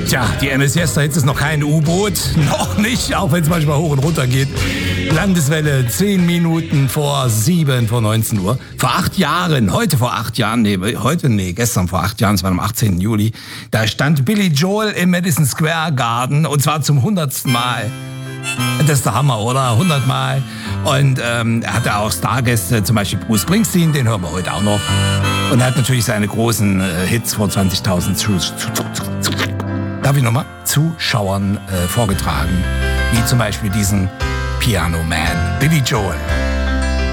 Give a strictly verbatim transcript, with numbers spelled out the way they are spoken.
Tja, die M S S, da ist noch kein U-Boot. Noch nicht, auch wenn es manchmal hoch und runter geht. Landeswelle, zehn Minuten vor sieben, vor neunzehn Uhr. Vor acht Jahren, heute vor acht Jahren, nee, heute, nee, gestern vor acht Jahren, es war am achtzehnten Juli, da stand Billy Joel im Madison Square Garden und zwar zum hundertsten Mal. Das ist der Hammer, oder? hundert Mal. Und ähm, er hatte auch Stargäste, zum Beispiel Bruce Springsteen, den hören wir heute auch noch. Und er hat natürlich seine großen äh, Hits vor zwanzigtausend Darf ich nochmal? Zuschauern äh, vorgetragen. Wie zum Beispiel diesen Piano Man, Billy Joel.